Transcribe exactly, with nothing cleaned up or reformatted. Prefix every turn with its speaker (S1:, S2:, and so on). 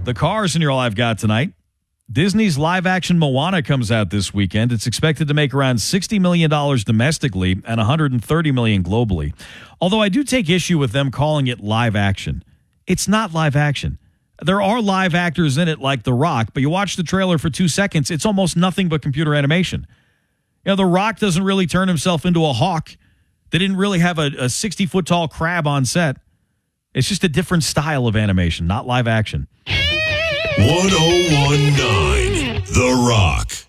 S1: The cars in your All I've Got tonight. Disney's live-action Moana comes out this weekend. It's expected to make around sixty million dollars domestically and one hundred thirty million dollars globally. Although I do take issue with them calling it live-action. It's not live-action. There are live actors in it like The Rock, but you watch the trailer for two seconds, it's almost nothing but computer animation. You know, The Rock doesn't really turn himself into a hawk. They didn't really have a sixty-foot-tall crab on set. It's just a different style of animation, not live action.
S2: one oh one point nine The Rock.